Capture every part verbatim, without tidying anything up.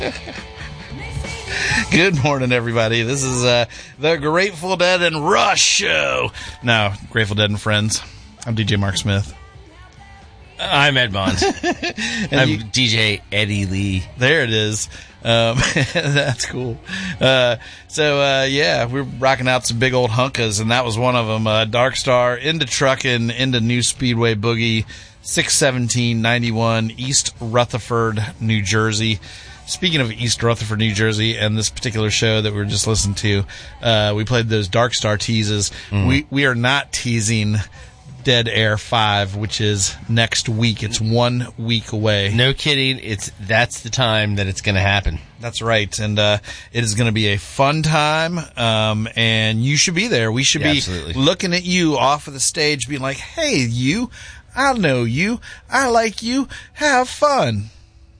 Good morning, everybody. This is uh, the Grateful Dead and Rush Show. No, Grateful Dead and Friends. I'm D J Mark Smith. I'm Ed Bond. I'm you, D J Eddie Lee. There it is. Um, that's cool. Uh, so, uh, yeah, we're rocking out some big old hunkas, and that was one of them. Uh, Dark Star, into Truckin', into New Speedway Boogie, six seventeen ninety-one, East Rutherford, New Jersey. Speaking of East Rutherford, New Jersey, and this particular show that we were just listening to, uh, we played those Dark Star teases. Mm. We, we are not teasing Dead Air five, which is next week. It's one week away. No kidding. It's that's the time that it's going to happen. That's right. And uh, it is going to be a fun time, um, and you should be there. We should yeah, be absolutely. looking at you off of the stage being like, hey, you, I know you. I like you. Have fun.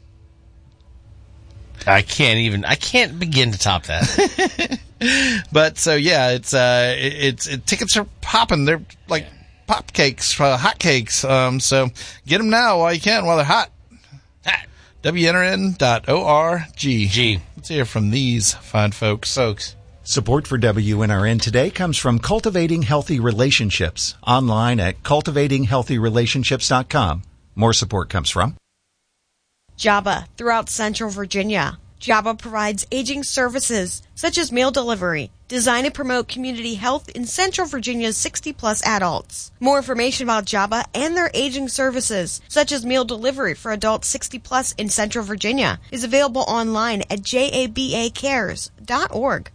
I can't even, I can't begin to top that. But, so, yeah, it's, uh, it, it's, it, tickets are popping. They're like... Yeah. Pop cakes, uh, hot cakes. Um, so get them now while you can, while they're hot. Hot. W N R N dot org. G. Let's hear from these fine folks. Folks. Support for W N R N today comes from Cultivating Healthy Relationships, online at cultivating healthy relationships dot com. More support comes from Java throughout Central Virginia. Java provides aging services such as meal delivery, designed to promote community health in Central Virginia's sixty plus adults. More information about Java and their aging services, such as meal delivery for adults sixty plus in Central Virginia, is available online at java cares dot org.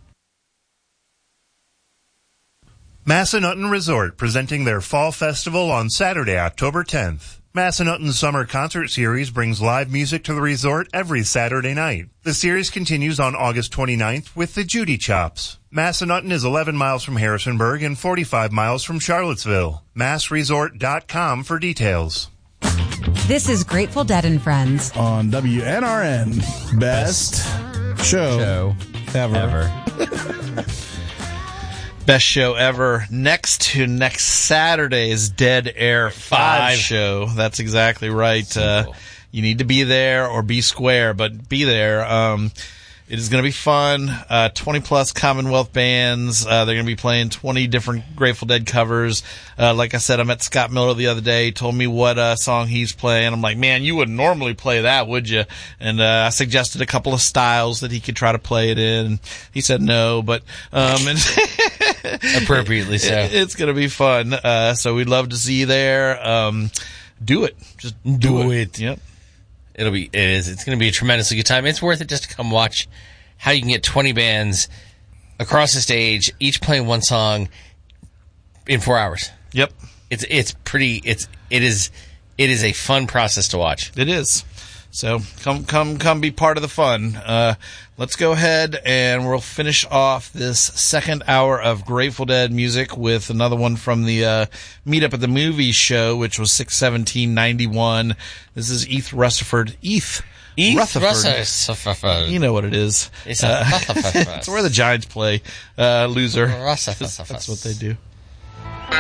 Massanutten Resort presenting their Fall Festival on Saturday, October tenth. Massanutten's Summer Concert Series brings live music to the resort every Saturday night. The series continues on August twenty-ninth with the Judy Chops. Massanutten is eleven miles from Harrisonburg and forty-five miles from Charlottesville. mass resort dot com for details. This is Grateful Dead and Friends on W N R N. Best, Best show, show ever. ever. Best show ever. Next to next Saturday's Dead Air five show. That's exactly right. Uh, you need to be there or be square, but be there. Um, it is going to be fun. Uh, twenty plus Commonwealth bands. Uh, they're going to be playing twenty different Grateful Dead covers. Uh, like I said, I met Scott Miller the other day. He told me what uh, song he's playing. I'm like, man, you wouldn't normally play that, would you? And uh, I suggested a couple of styles that he could try to play it in. He said no, but um, and appropriately so. It, it's going to be fun. Uh, so we'd love to see you there. Um, do it. Just do, do it. it. Yep. It'll be, it is, it's going to be a tremendously good time. It's worth it just to come watch how you can get twenty bands across the stage, each playing one song in four hours. Yep. It's, it's pretty, it's, it is, it is a fun process to watch. It is. So come, come, come be part of the fun. Uh, let's go ahead and we'll finish off this second hour of Grateful Dead music with another one from the, uh, Meet Up at the Movies show, which was six seventeen ninety-one. This is East Rutherford. East. East Rutherford. Rutherford. You know what it is. It's, uh, it's where the Giants play, uh, loser. That's, that's what they do.